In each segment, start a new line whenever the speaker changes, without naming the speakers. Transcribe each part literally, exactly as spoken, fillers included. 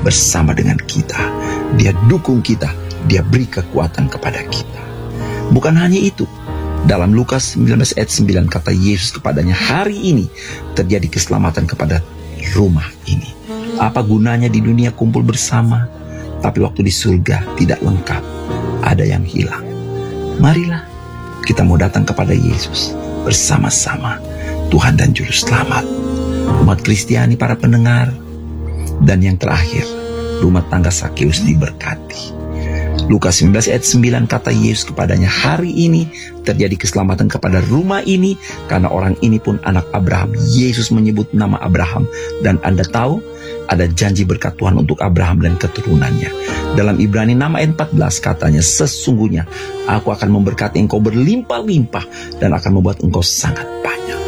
bersama dengan kita. Dia dukung kita, dia beri kekuatan kepada kita. Bukan hanya itu, dalam Lukas sembilan belas ayat sembilan kata Yesus kepadanya, hari ini terjadi keselamatan kepada rumah ini. Apa gunanya di dunia kumpul bersama, tapi waktu di surga tidak lengkap, ada yang hilang. Marilah kita mau datang kepada Yesus bersama-sama, Tuhan dan Juru Selamat. Umat Kristiani, para pendengar, dan yang terakhir, rumah tangga Sakeus diberkati. Lukas sembilan belas ayat sembilan kata Yesus kepadanya, hari ini terjadi keselamatan kepada rumah ini, karena orang ini pun anak Abraham. Yesus menyebut nama Abraham, dan Anda tahu ada janji berkat Tuhan untuk Abraham dan keturunannya. Dalam Ibrani enam ayat empat belas katanya, sesungguhnya aku akan memberkati engkau berlimpah-limpah dan akan membuat engkau sangat banyak.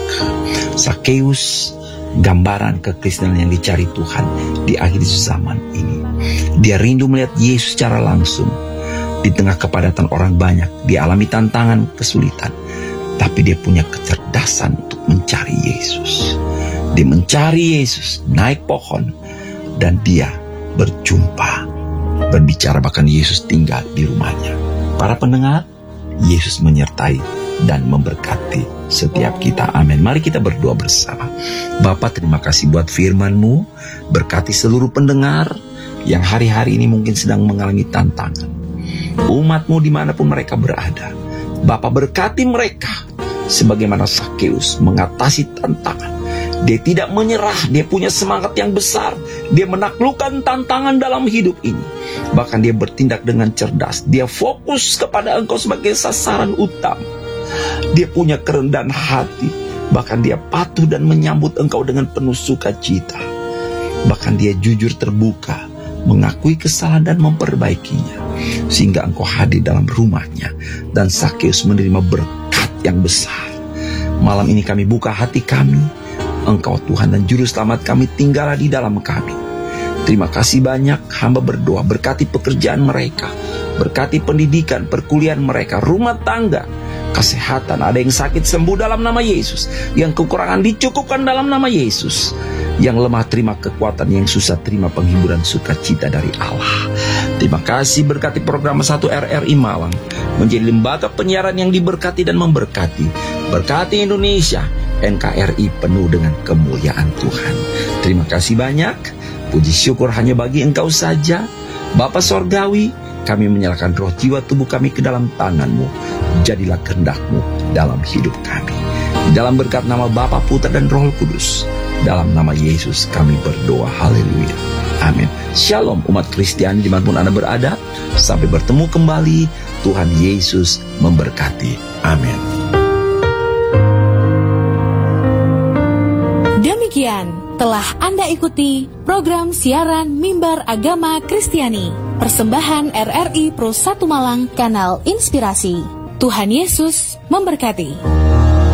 Sakeus gambaran kekristenan yang dicari Tuhan di akhir zaman ini. Dia rindu melihat Yesus secara langsung. Di tengah kepadatan orang banyak, dia alami tantangan, kesulitan, tapi dia punya kecerdasan untuk mencari Yesus. Dia mencari Yesus, naik pohon, dan dia berjumpa, berbicara, bahkan Yesus tinggal di rumahnya. Para pendengar, Yesus menyertai dan memberkati setiap kita. Amin. Mari kita berdoa bersama. Bapa, terima kasih buat firman-Mu. Berkati seluruh pendengar yang hari-hari ini mungkin sedang mengalami tantangan. Umat-Mu dimanapun mereka berada, Bapa, berkati mereka sebagaimana Sakeus mengatasi tantangan. Dia tidak menyerah, dia punya semangat yang besar. Dia menaklukkan tantangan dalam hidup ini. Bahkan dia bertindak dengan cerdas. Dia fokus kepada Engkau sebagai sasaran utama. Dia punya kerendahan hati. Bahkan dia patuh dan menyambut Engkau dengan penuh sukacita. Bahkan dia jujur terbuka, mengakui kesalahan dan memperbaikinya, sehingga Engkau hadir dalam rumahnya, dan Sakeus menerima berkat yang besar. Malam ini kami buka hati kami. Engkau Tuhan dan Juru Selamat kami, tinggallah di dalam kami. Terima kasih banyak, hamba berdoa, berkati pekerjaan mereka, berkati pendidikan, perkuliahan mereka, rumah tangga, kesehatan. Ada yang sakit sembuh dalam nama Yesus, yang kekurangan dicukupkan dalam nama Yesus, yang lemah terima kekuatan, yang susah terima penghiburan sukacita dari Allah. Terima kasih, berkati program satu R R I Malang menjadi lembaga penyiaran yang diberkati dan memberkati. Berkati Indonesia, N K R I penuh dengan kemuliaan Tuhan. Terima kasih banyak. Puji syukur hanya bagi Engkau saja. Bapa Sorgawi, kami menyerahkan roh jiwa tubuh kami ke dalam tangan-Mu. Jadilah kehendak-Mu dalam hidup kami. Di dalam berkat nama Bapa, Putra dan Roh Kudus, dalam nama Yesus kami berdoa. Haleluya. Amin. Shalom umat Kristiani dimanapun Anda berada. Sampai bertemu kembali. Tuhan Yesus memberkati. Amin.
Demikian telah Anda ikuti program siaran Mimbar Agama Kristiani, persembahan R R I Pro satu Malang, Kanal Inspirasi. Tuhan Yesus memberkati.